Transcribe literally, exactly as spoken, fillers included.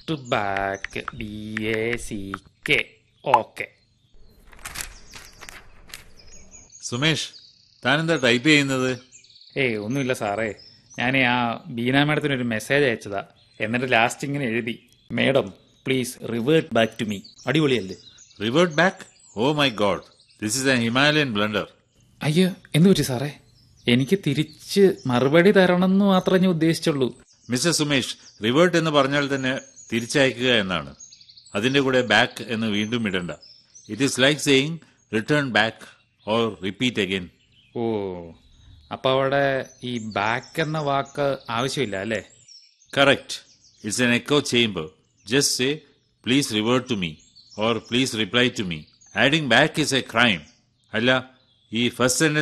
Revert back B A C K. Okay. Sumesh, താനെന്താ type ചെയ്യുന്നത്? ഏയ് ഒന്നുമില്ല സാറേ, ഞാൻ ആ ബീന മാഡത്തിനൊരു മെസ്സേജ് അയച്ചതാ. എന്നിട്ട് ലാസ്റ്റ് ഇങ്ങനെ എഴുതി, madam please revert back to me. അടിപൊളിയല്ലേ? Revert back? Oh my God, this is A Himalayan blunder. അയ്യോ, എന്തു പറ്റി സാറേ? എനിക്ക് തിരിച്ച് മറുപടി തരണമെന്ന് മാത്രമേ ഞാൻ ഉദ്ദേശിച്ചുള്ളൂ. മിസ്റ്റർ സുമേഷ്, റിവേർട്ട് എന്ന് പറഞ്ഞാൽ തന്നെ തിരിച്ചയക്കുക എന്നാണ്. അതിന്റെ കൂടെ ബാക്ക് എന്ന് വീണ്ടും ഇടണ്ട. It is like saying return back or repeat again. ഓ, അപ്പോൾ അവിടെ ഈ ബാക്ക് എന്ന വാക്ക് ആവശ്യമില്ല അല്ലേ? Correct. It's an echo chamber. Just say please revert to me or please reply to me. Adding back is A crime. അല്ല, ഈ first sentence